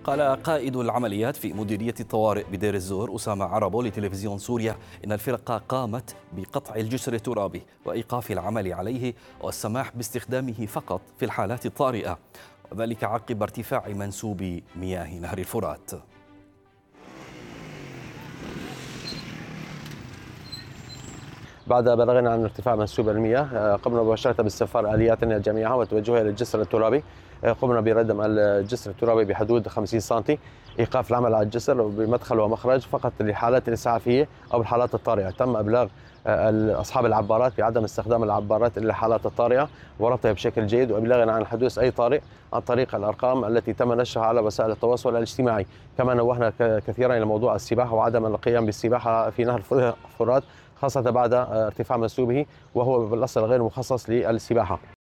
قال قائد العمليات في مديرية الطوارئ بدير الزور أسامة عربو لتلفزيون سوريا إن الفرقة قامت بقطع الجسر الترابي وإيقاف العمل عليه والسماح باستخدامه فقط في الحالات الطارئة، وذلك عقب ارتفاع منسوب مياه نهر الفرات. بعد بلاغنا عن ارتفاع منسوب المياه قمنا مباشرة باستفسار آلياتنا الجميعة وتوجهها إلى الجسر الترابي. قمنا بردم الجسر الترابي بحدود 50 سم، إيقاف العمل على الجسر بمدخل ومخرج فقط للحالات الإسعافية أو الحالات الطارئة. تم إبلاغ أصحاب العبارات بعدم استخدام العبارات إلا الحالات الطارئة وربطها بشكل جيد، وإبلاغنا عن حدوث أي طارئ عن طريق الأرقام التي تم نشرها على وسائل التواصل الاجتماعي. كما نوهنا كثيرا إلى موضوع السباحة وعدم القيام بالسباحة في نهر الفرات خاصة بعد ارتفاع منسوبه وهو بالأصل غير مخصص للسباحة.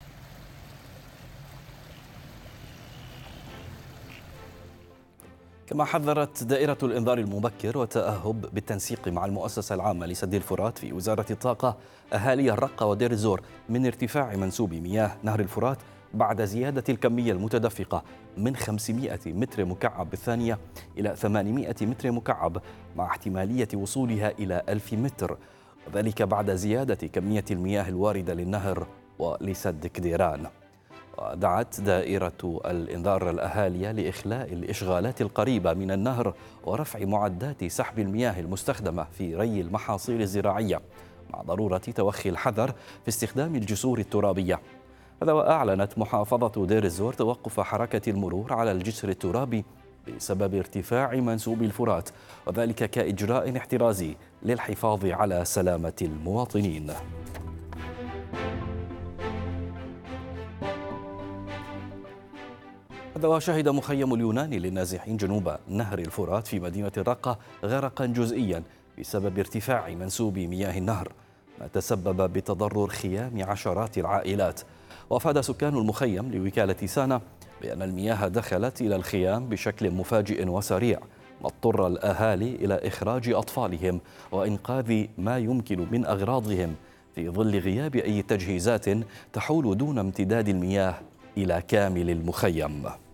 كما حذرت دائرة الإنذار المبكر والتأهب بالتنسيق مع المؤسسة العامة لسد الفرات في وزارة الطاقة أهالي الرقة ودير الزور من ارتفاع منسوب مياه نهر الفرات بعد زيادة الكمية المتدفقة من 500 متر مكعب بالثانية إلى 800 متر مكعب مع احتمالية وصولها إلى 1000 متر، وذلك بعد زيادة كمية المياه الواردة للنهر ولسد كديران. ودعت دائرة الإنذار الأهالي لإخلاء الإشغالات القريبة من النهر ورفع معدات سحب المياه المستخدمة في ري المحاصيل الزراعية، مع ضرورة توخي الحذر في استخدام الجسور الترابية. هذا وأعلنت محافظة دير الزور توقف حركة المرور على الجسر الترابي بسبب ارتفاع منسوب الفرات، وذلك كإجراء احترازي للحفاظ على سلامة المواطنين. هذا وشهد مخيم اليوناني للنازحين جنوب نهر الفرات في مدينة الرقة غرقا جزئيا بسبب ارتفاع منسوب مياه النهر، ما تسبب بتضرر خيام عشرات العائلات. وأفاد سكان المخيم لوكالة سانا بأن المياه دخلت إلى الخيام بشكل مفاجئ وسريع، ما اضطر الأهالي إلى إخراج أطفالهم وإنقاذ ما يمكن من أغراضهم في ظل غياب أي تجهيزات تحول دون امتداد المياه إلى كامل المخيم.